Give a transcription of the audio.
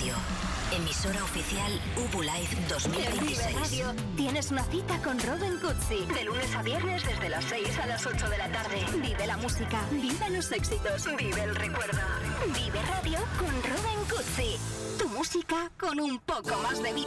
Radio. Emisora oficial UBU Live 2026. En Vive Radio tienes una cita con Robin Cutsi. De lunes a viernes desde las 6 a las 8 de la tarde. Vive la música, vive los éxitos, vive el recuerdo. Vive Radio con Robin Cutsi. Tu música con un poco más de vida.